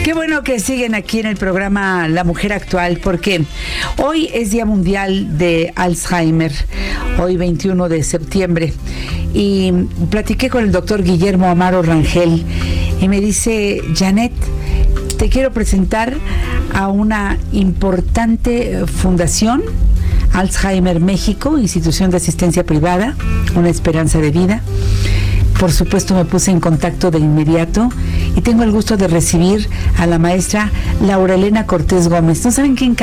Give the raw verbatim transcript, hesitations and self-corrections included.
Qué bueno que siguen aquí en el programa La Mujer Actual, porque hoy es Día Mundial de Alzheimer, hoy veintiuno de septiembre, y platiqué con el doctor Guillermo Amaro Rangel y me dice: Janet, te quiero presentar a una importante fundación, Alzheimer México, institución de asistencia privada, una esperanza de vida. Por supuesto, me puse en contacto de inmediato y tengo el gusto de recibir a la maestra Laura Elena Cortés Gómez. ¿No saben quién